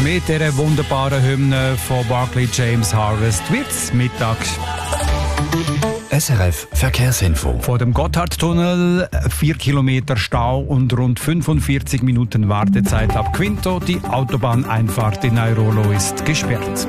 Mit dieser wunderbaren Hymne von Barclay James Harvest wird's Mittag. SRF Verkehrsinfo. Vor dem Gotthardtunnel 4 Kilometer Stau und rund 45 Minuten Wartezeit ab Quinto. Die Autobahneinfahrt in Airolo ist gesperrt.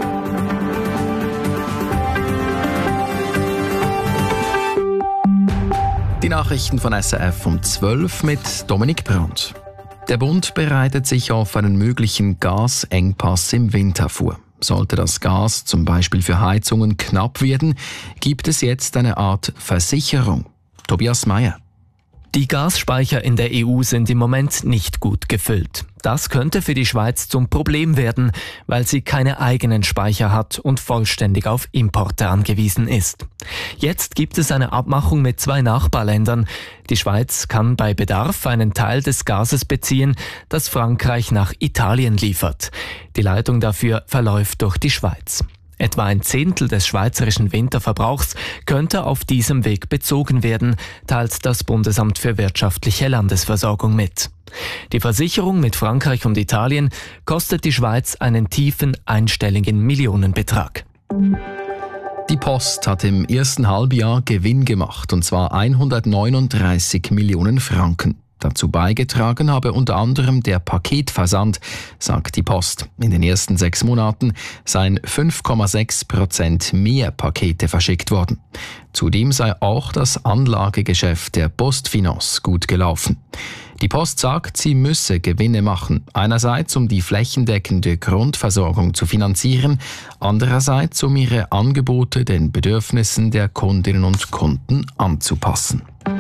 Die Nachrichten von SRF um 12 mit Dominik Brandt. Der Bund bereitet sich auf einen möglichen Gasengpass im Winter vor. Sollte das Gas zum Beispiel für Heizungen knapp werden, gibt es jetzt eine Art Versicherung. Tobias Meyer. Die Gasspeicher in der EU sind im Moment nicht gut gefüllt. Das könnte für die Schweiz zum Problem werden, weil sie keine eigenen Speicher hat und vollständig auf Importe angewiesen ist. Jetzt gibt es eine Abmachung mit 2 Nachbarländern. Die Schweiz kann bei Bedarf einen Teil des Gases beziehen, das Frankreich nach Italien liefert. Die Leitung dafür verläuft durch die Schweiz. Etwa 1/10 des schweizerischen Winterverbrauchs könnte auf diesem Weg bezogen werden, teilt das Bundesamt für wirtschaftliche Landesversorgung mit. Die Versicherung mit Frankreich und Italien kostet die Schweiz einen tiefen einstelligen Millionenbetrag. Die Post hat im ersten Halbjahr Gewinn gemacht, und zwar 139 Millionen Franken. Dazu beigetragen habe unter anderem der Paketversand, sagt die Post. In den ersten 6 Monaten seien 5,6% mehr Pakete verschickt worden. Zudem sei auch das Anlagegeschäft der PostFinance gut gelaufen. Die Post sagt, sie müsse Gewinne machen. Einerseits, um die flächendeckende Grundversorgung zu finanzieren, andererseits, um ihre Angebote den Bedürfnissen der Kundinnen und Kunden anzupassen.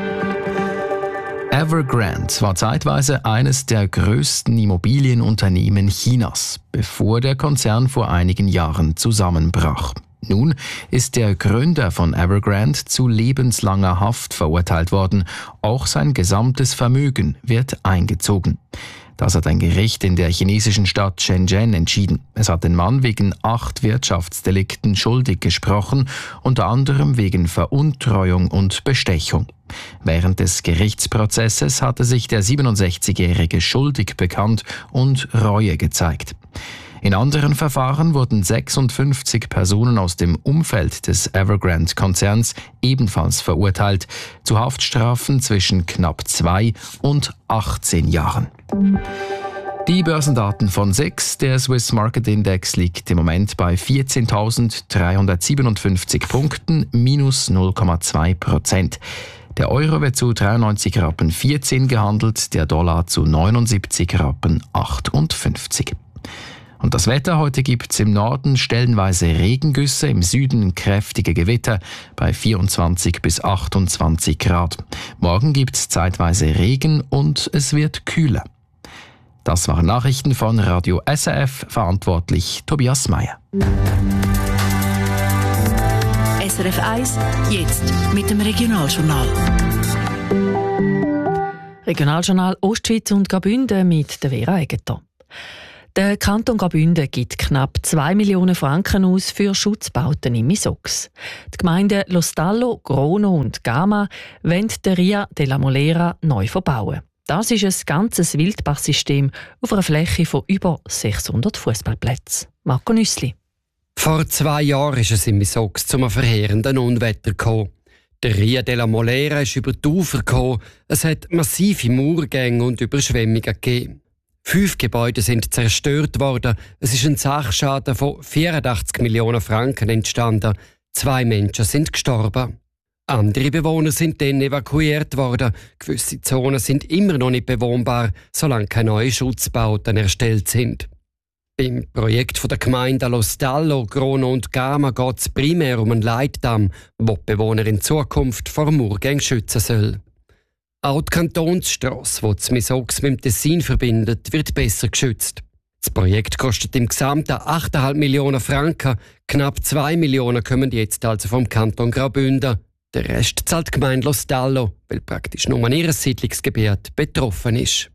Evergrande war zeitweise eines der größten Immobilienunternehmen Chinas, bevor der Konzern vor einigen Jahren zusammenbrach. Nun ist der Gründer von Evergrande zu lebenslanger Haft verurteilt worden. Auch sein gesamtes Vermögen wird eingezogen. Das hat ein Gericht in der chinesischen Stadt Shenzhen entschieden. Es hat den Mann wegen 8 Wirtschaftsdelikten schuldig gesprochen, unter anderem wegen Veruntreuung und Bestechung. Während des Gerichtsprozesses hatte sich der 67-Jährige schuldig bekannt und Reue gezeigt. In anderen Verfahren wurden 56 Personen aus dem Umfeld des Evergrande-Konzerns ebenfalls verurteilt, zu Haftstrafen zwischen knapp 2 und 18 Jahren. Die Börsendaten von SIX, der Swiss Market Index, liegt im Moment bei 14.357 Punkten, minus 0,2%. Der Euro wird zu 93,14 Rappen gehandelt, der Dollar zu 79,58 Rappen. Und das Wetter: heute gibt es im Norden stellenweise Regengüsse, im Süden kräftige Gewitter bei 24 bis 28 Grad. Morgen gibt es zeitweise Regen und es wird kühler. Das waren Nachrichten von Radio SRF, verantwortlich Tobias Meyer. SRF 1, jetzt mit dem Regionaljournal. Regionaljournal Ostschweiz und Graubünden mit der Vera Egeter. Der Kanton Graubünden gibt knapp 2 Millionen Franken aus für Schutzbauten im Misox. Die Gemeinden Lo Stallo, Grono und Gama wollen den Ria della Molera neu verbauen. Das ist ein ganzes Wildbachsystem auf einer Fläche von über 600 Fußballplätzen. Marco Nüssli. Vor 2 Jahren ist es im Misox zu einem verheerenden Unwetter gekommen. Der Ria della Molera ist über die Ufer gekommen. Es hat massive Murgänge und Überschwemmungen gegeben. 5 Gebäude sind zerstört worden. Es ist ein Sachschaden von 84 Millionen Franken entstanden. 2 Menschen sind gestorben. Andere Bewohner sind dann evakuiert worden. Gewisse Zonen sind immer noch nicht bewohnbar, solange keine neuen Schutzbauten erstellt sind. Beim Projekt der Gemeinden Lo Stallo, Grono und Gama geht es primär um einen Leitdamm, der die Bewohner in Zukunft vor Murgängen schützen soll. Auch die Kantonsstrasse, die das Misox mit dem Tessin verbindet, wird besser geschützt. Das Projekt kostet im Gesamten 8,5 Millionen Franken. Knapp 2 Millionen kommen jetzt also vom Kanton Graubünden. Der Rest zahlt die Gemeinde Lo Stallo, weil praktisch nur ihr Siedlungsgebiet betroffen ist.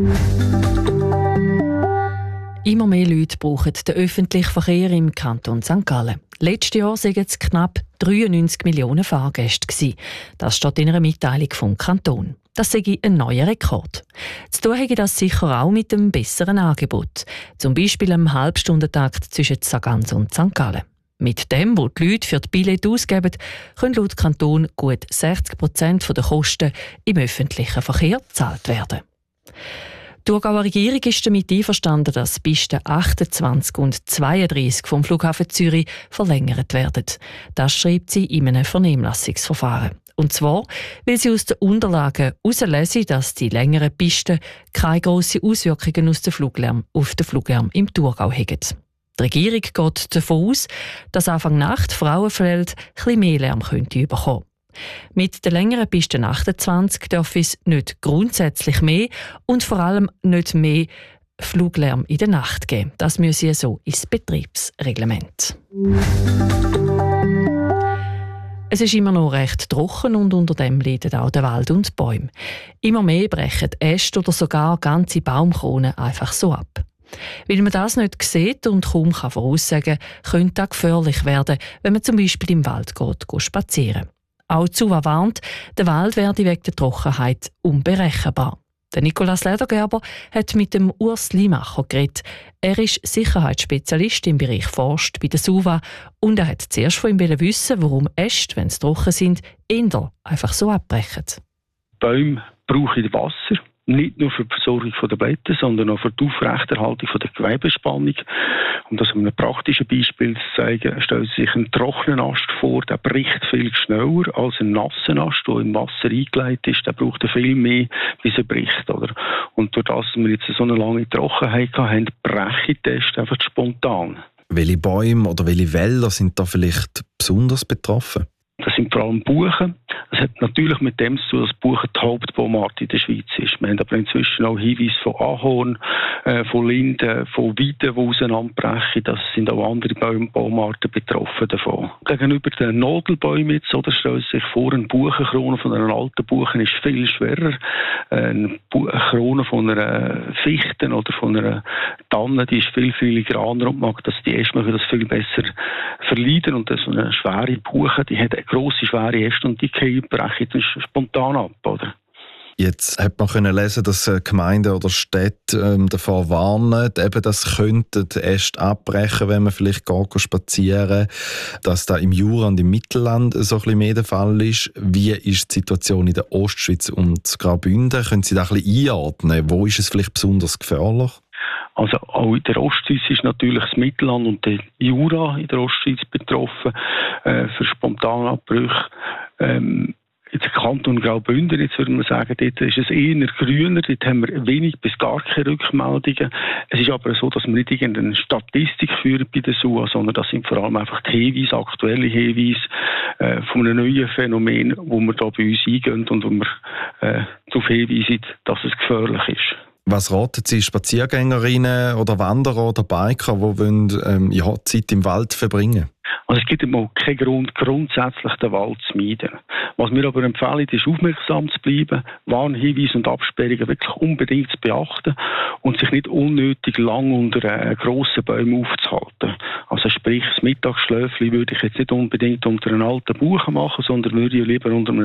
Immer mehr Leute brauchen den öffentlichen Verkehr im Kanton St. Gallen. Letztes Jahr waren es knapp 93 Millionen Fahrgäste. Das steht in einer Mitteilung vom Kanton. Das sei ein neuer Rekord. Zu tun hätte das sicher auch mit einem besseren Angebot. Zum Beispiel am Halbstundentakt zwischen Sargans und St. Gallen. Mit dem, was die Leute für die Billette ausgeben, können laut Kanton gut 60% der Kosten im öffentlichen Verkehr gezahlt werden. Die Thurgauer Regierung ist damit einverstanden, dass die Pisten 28 und 32 vom Flughafen Zürich verlängert werden. Das schreibt sie in einem Vernehmlassungsverfahren. Und zwar, weil sie aus den Unterlagen herauslesen, dass die längeren Pisten keine grossen Auswirkungen auf den Fluglärm im Thurgau haben. Die Regierung geht davon aus, dass Anfang Nacht Frauenfeld etwas mehr Lärm bekommen könnte. Mit den längeren Pisten 28 darf es nicht grundsätzlich mehr und vor allem nicht mehr Fluglärm in der Nacht geben. Das müsse so ins Betriebsreglement. Es ist immer noch recht trocken und unter dem leiden auch der Wald und die Bäume. Immer mehr brechen Äste oder sogar ganze Baumkronen einfach so ab. Weil man das nicht sieht und kaum voraussagen kann, könnte das gefährlich werden, wenn man zum Beispiel im Wald geht spazieren. Auch Zuwa warnt, der Wald werde wegen der Trockenheit unberechenbar. Der Nicolas Ledergerber hat mit dem Urs Limacher geredet. Er ist Sicherheitsspezialist im Bereich Forst bei der SUVA und er hat zuerst von ihm wissen, warum Äste, wenn sie trocken sind, eher einfach so abbrechen. Bäume brauchen Wasser. Nicht nur für die Versorgung der Blätter, sondern auch für die Aufrechterhaltung der Gewebespannung. Um das an einem praktischen Beispiel zu zeigen, stellt sich ein trockener Ast vor, der bricht viel schneller als ein nasser Ast, der im Wasser eingelegt ist. Der braucht viel mehr, bis er bricht. Oder? Und durch das, dass wir jetzt so eine lange Trockenheit hatten, brechen die Äste einfach spontan. Welche Bäume oder welche Wälder sind da vielleicht besonders betroffen? Das sind vor allem Buchen. Das hat natürlich mit dem zu tun, dass Buchen die Hauptbaumart in der Schweiz ist. Wir haben aber inzwischen auch Hinweise von Ahorn, von Linden, von Weiden, die auseinanderbrechen. Das sind auch andere Baumarten betroffen davon. Gegenüber den Nadelbäumen jetzt, oder, stellt sich vor, eine Buchenkrone von einer alten Buche ist viel schwerer. Eine Krone von einer Fichte oder von einer Tanne, die ist viel filigraner und mag das die Äste das viel besser verleiden. Und das ist eine schwere Buche, die hat eine grosse, schwere Äste und die brechen dann spontan ab, oder? Jetzt hat man können lesen, dass Gemeinden oder Städte davor warnen, eben das könnte die Äste abbrechen, wenn man vielleicht geht spazieren, dass da im Jura und im Mittelland so ein bisschen mehr der Fall ist. Wie ist die Situation in der Ostschweiz und Graubünden? Können Sie da ein bisschen einordnen? Wo ist es vielleicht besonders gefährlich? Also auch in der Ostschweiz ist natürlich das Mittelland und der Jura in der Ostschweiz betroffen für Spontanabbrüche. In der Kanton Graubünden, jetzt würde man sagen, dort ist es eher grüner, dort haben wir wenig bis gar keine Rückmeldungen. Es ist aber so, dass wir nicht irgendeine Statistik führen bei der SUA, sondern das sind vor allem einfach die Hinweise, aktuelle Hinweise von einem neuen Phänomen, wo wir da bei uns eingehen und wo wir darauf hinweisen, dass es gefährlich ist. Was raten Sie Spaziergängerinnen oder Wanderer oder Biker, die wollen, Zeit im Wald verbringen? Also es gibt immer keinen Grund, grundsätzlich den Wald zu meiden. Was wir aber empfehlen, ist aufmerksam zu bleiben, Warnhinweise und Absperrungen wirklich unbedingt zu beachten und sich nicht unnötig lang unter grossen Bäumen aufzuhalten. Also sprich, das Mittagsschläfchen würde ich jetzt nicht unbedingt unter einen alten Buchen machen, sondern würde ich lieber unter einem